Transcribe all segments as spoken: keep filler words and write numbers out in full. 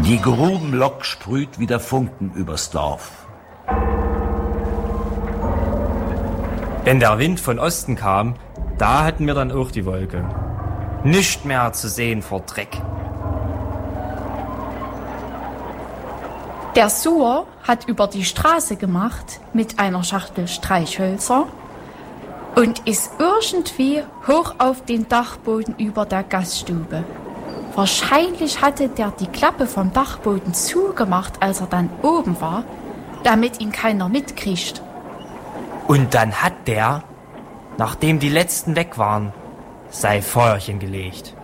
Die Grubenlok sprüht wieder Funken übers Dorf. Wenn der Wind von Osten kam, da hatten wir dann auch die Wolke. Nicht mehr zu sehen vor Dreck. Der Suhr hat über die Straße gemacht mit einer Schachtel Streichhölzer und ist irgendwie hoch auf den Dachboden über der Gaststube. Wahrscheinlich hatte der die Klappe vom Dachboden zugemacht, als er dann oben war, damit ihn keiner mitkriegt. Und dann hat der, nachdem die letzten weg waren, sein Feuerchen gelegt.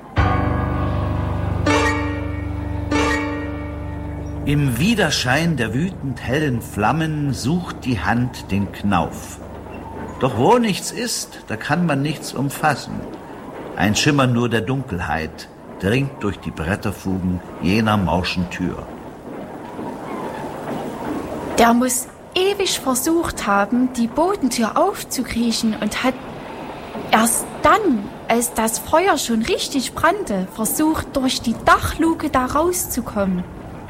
Im Widerschein der wütend hellen Flammen sucht die Hand den Knauf. Doch wo nichts ist, da kann man nichts umfassen. Ein Schimmer nur der Dunkelheit dringt durch die Bretterfugen jener morschen Tür. Der muss ewig versucht haben, die Bodentür aufzukriechen und hat erst dann, als das Feuer schon richtig brannte, versucht, durch die Dachluke da rauszukommen.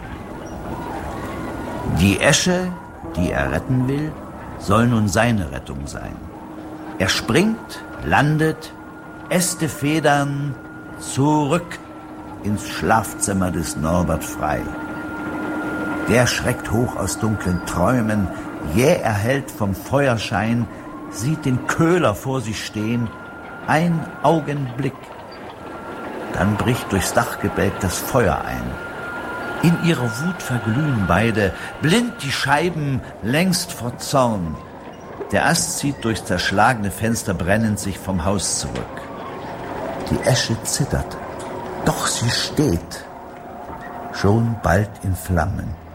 Die Esche, die er retten will, soll nun seine Rettung sein. Er springt, landet, Äste federn, zurück ins Schlafzimmer des Norbert Frei. Der schreckt hoch aus dunklen Träumen, jäh erhellt vom Feuerschein, sieht den Köhler vor sich stehen, ein Augenblick. Dann bricht durchs Dachgebälk das Feuer ein. In ihrer Wut verglühen beide, blind die Scheiben längst vor Zorn. Der Ast zieht durchs zerschlagene Fenster brennend sich vom Haus zurück. Die Esche zittert, doch sie steht, schon bald in Flammen.